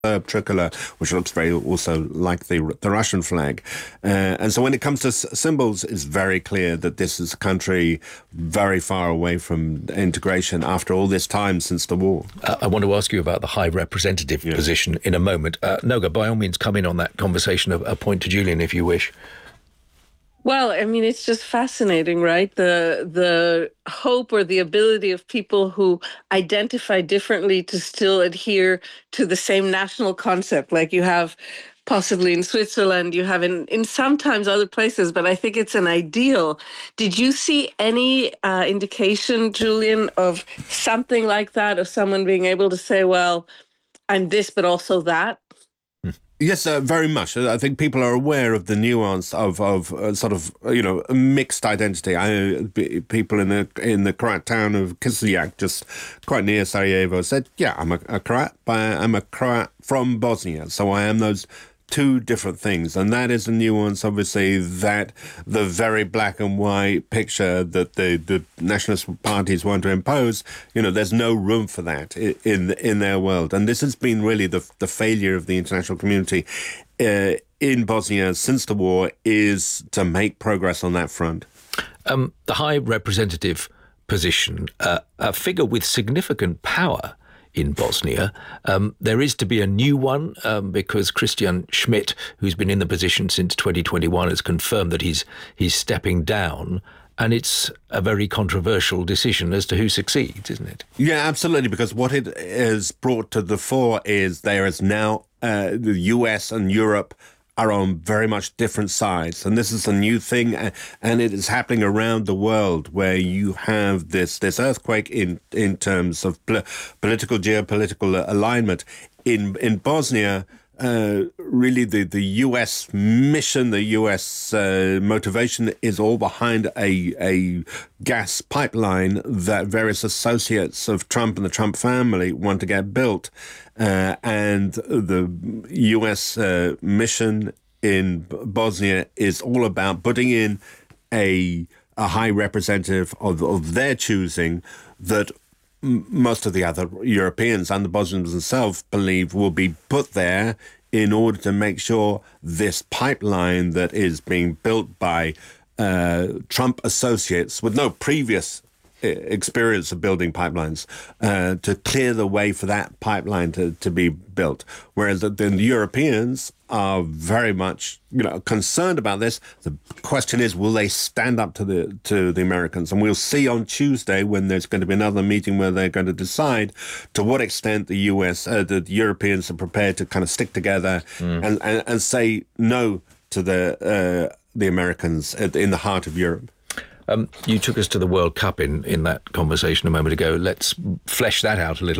tricolor, which looks very also like the Russian flag. And so when it comes to symbols, it's very clear that this is a country very far away from integration after all this time since the war. I want to ask you about the High Representative position in a moment. Noga, by all means, come in on that conversation. A point to Julian, if you wish. Well, I mean, it's just fascinating, right? The hope or the ability of people who identify differently to still adhere to the same national concept. Like you have possibly in Switzerland, you have in sometimes other places, but I think it's an ideal. Did you see any indication, Julian, of something like that, of someone being able to say, well, I'm this, but also that? Yes, very much. I think people are aware of the nuance of sort of a mixed identity. People in the Croat town of Kislyak, just quite near Sarajevo, said, "Yeah, I'm a Croat, but I'm a Croat from Bosnia, so I am those two different things." And that is a nuance, obviously, that the very black and white picture that the nationalist parties want to impose, there's no room for that in their world. And this has been really the failure of the international community in Bosnia since the war, is to make progress on that front. The High Representative position, a figure with significant power in Bosnia. There is to be a new one because Christian Schmidt, who's been in the position since 2021, has confirmed that he's stepping down. And it's a very controversial decision as to who succeeds, isn't it? Yeah, absolutely, because what it is brought to the fore is there is now the US and Europe are on very much different sides. And this is a new thing, and it is happening around the world, where you have this earthquake in terms of political, geopolitical alignment. In Bosnia, really the US mission, the US motivation is all behind a gas pipeline that various associates of Trump and the Trump family want to get built. And the US mission in Bosnia is all about putting in a high representative of their choosing that most of the other Europeans and the Bosnians themselves believe will be put there in order to make sure this pipeline that is being built by Trump associates with no previous experience of building pipelines to clear the way for that pipeline to be built. Whereas the Europeans are very much concerned about this. The question is, will they stand up to the Americans? And we'll see on Tuesday, when there's going to be another meeting where they're going to decide to what extent the the Europeans are prepared to kind of stick together and say no to the Americans in the heart of Europe. You took us to the World Cup in that conversation a moment ago. Let's flesh that out a little